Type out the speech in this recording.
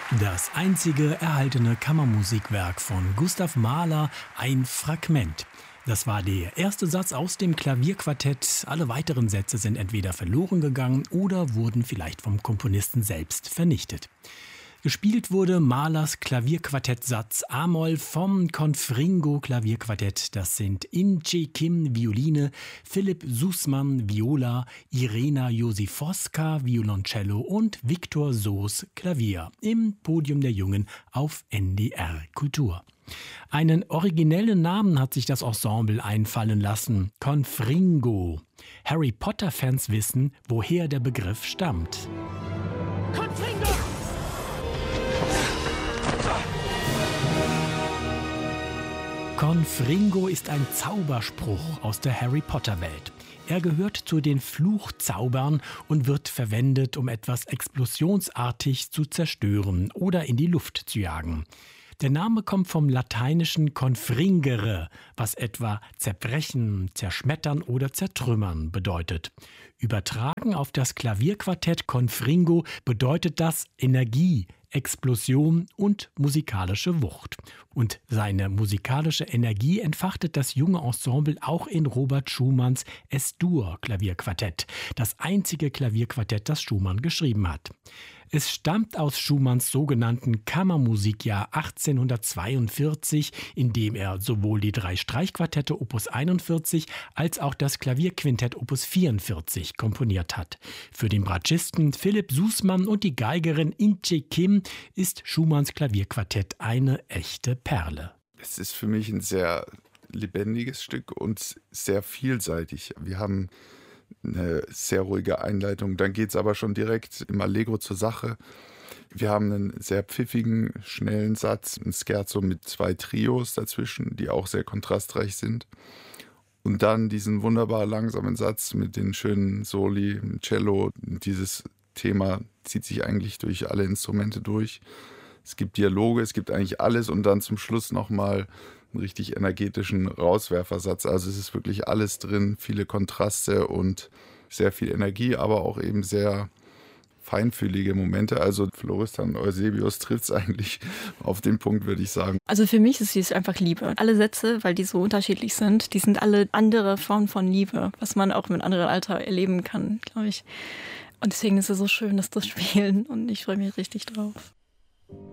Das einzige erhaltene Kammermusikwerk von Gustav Mahler, ein Fragment. Das war der erste Satz aus dem Klavierquartett. Alle weiteren Sätze sind entweder verloren gegangen oder wurden vielleicht vom Komponisten selbst vernichtet. Gespielt wurde Mahlers Klavierquartettsatz A-Moll vom Confringo Klavierquartett. Das sind In-che Kim Violine, Philipp Sussmann Viola, Irena Josifoska Violoncello und Viktor Soos Klavier im Podium der Jungen auf NDR Kultur. Einen originellen Namen hat sich das Ensemble einfallen lassen: Confringo. Harry Potter-Fans wissen, woher der Begriff stammt. Confringo! Confringo ist ein Zauberspruch aus der Harry-Potter-Welt. Er gehört zu den Fluchzaubern und wird verwendet, um etwas explosionsartig zu zerstören oder in die Luft zu jagen. Der Name kommt vom lateinischen confringere, was etwa zerbrechen, zerschmettern oder zertrümmern bedeutet. Übertragen auf das Klavierquartett Confringo bedeutet das Energie, Explosion und musikalische Wucht. Und seine musikalische Energie entfachtet das junge Ensemble auch in Robert Schumanns Es-Dur-Klavierquartett, das einzige Klavierquartett, das Schumann geschrieben hat. Es stammt aus Schumanns sogenannten Kammermusikjahr 1842, in dem er sowohl die 3 Streichquartette Opus 41 als auch das Klavierquintett Opus 44 komponiert hat. Für den Bratschisten Philipp Sussmann und die Geigerin In-che Kim ist Schumanns Klavierquartett eine echte Perle. Es ist für mich ein sehr lebendiges Stück und sehr vielseitig. Wir haben eine sehr ruhige Einleitung, dann geht es aber schon direkt im Allegro zur Sache. Wir haben einen sehr pfiffigen, schnellen Satz, ein Scherzo mit 2 Trios dazwischen, die auch sehr kontrastreich sind. Und dann diesen wunderbar langsamen Satz mit den schönen Soli, im Cello. Dieses Thema zieht sich eigentlich durch alle Instrumente durch. Es gibt Dialoge, es gibt eigentlich alles und dann zum Schluss nochmal einen richtig energetischen Rauswerfersatz. Also es ist wirklich alles drin, viele Kontraste und sehr viel Energie, aber auch eben sehr feinfühlige Momente. Also Florestan Eusebius trifft es eigentlich auf den Punkt, würde ich sagen. Also für mich ist es einfach Liebe. Alle Sätze, weil die so unterschiedlich sind, die sind alle andere Formen von Liebe, was man auch mit anderen Alter erleben kann, glaube ich. Und deswegen ist es so schön, das zu spielen und ich freue mich richtig drauf.